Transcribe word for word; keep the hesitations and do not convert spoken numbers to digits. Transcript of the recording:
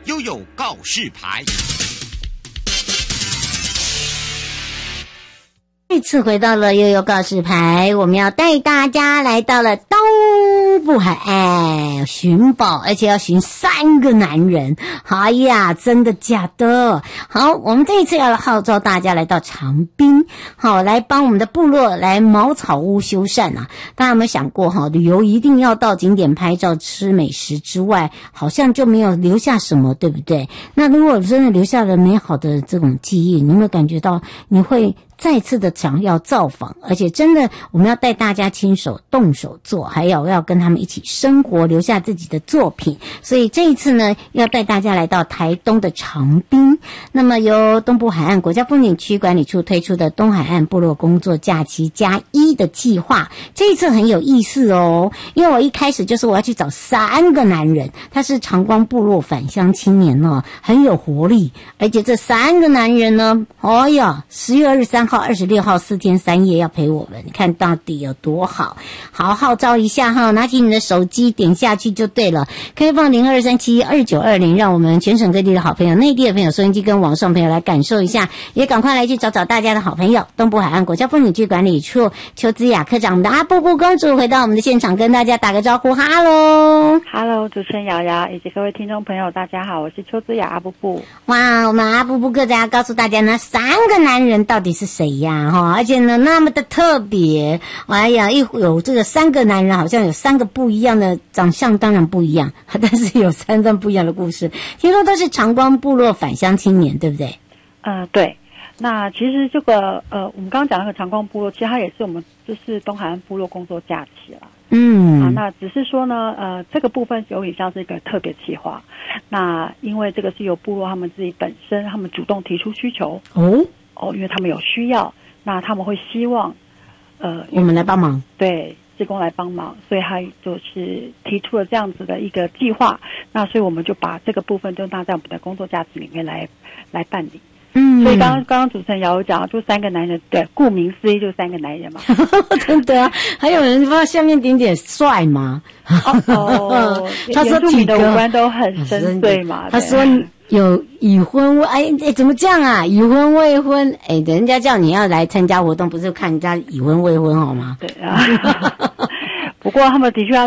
悠悠告示牌。 这次回到了悠悠告示牌，我们要带大家来到了东部海岸寻宝，而且要寻三个男人。哎呀，真的假的？好，我们这一次要号召大家来到长滨，好，来帮我们的部落来茅草屋修缮啊。大家有没有想过哈，旅游一定要到景点拍照吃美食之外，好像就没有留下什么，对不对？那如果真的留下了美好的这种记忆，你有没有感觉到你会再次的想要造访，而且真的我们要带大家亲手动手做，还有要跟他们一起生活，留下自己的作品。所以这一次呢，要带大家来到台东的长滨，那么由东部海岸国家风景区管理处推出的东海岸部落工作假期加一的计划，这一次很有意思哦，因为我一开始就是我要去找三个男人，他是长光部落返乡青年哦，很有活力，而且这三个男人呢，哦呀，十月二十三号、二十六号四天三夜要陪我们，你看到底有多好。好，号召一下哈，拿起你的手机点下去就对了，开放零二三七二九二零，让我们全省各地的好朋友、内地的朋友、收音机跟网上朋友来感受一下，也赶快来去找找大家的好朋友。东部海岸国家风景区管理处邱姿雅科长，我们的阿布布公主回到我们的现场，跟大家打个招呼，哈喽， 哈喽，主持人瑶瑶以及各位听众朋友，大家好，我是邱姿雅阿布布。 哇，我们阿布布科长要告诉大家呢，三个男人到底是谁呀？哈，而且呢那么的特别，哎呀，一有这个三个男人，好像有三个不一样的长相，当然不一样，但是有三段不一样的故事。听说都是长光部落返乡青年，对不对？ 呃，对。那其实这个呃，我们刚刚讲那个长光部落，其实它也是我们就是东海岸部落工作假期了。 嗯， 啊，那只是说呢，呃，这个部分有点像是一个特别企划。那因为这个是由部落他们自己本身，他们主动提出需求。 哦哦，因为他们有需要，那他们会希望，呃， 我们来帮忙。 对。志工来帮忙，所以他就是提出了这样子的一个计划。那所以我们就把这个部分就纳在我们的工作假期里面来来办理。嗯，所以刚刚刚刚主持人瑶有讲，就三个男人，对，顾名思义就三个男人嘛。 真的啊，还有人说下面点点帅吗？ 哦， 他说几个五官都很深邃嘛。 他说有已婚未哎哎怎么这样啊？已婚未婚哎，人家叫你要来参加活动，不是看人家已婚未婚好吗？ 对啊。不过他们的确要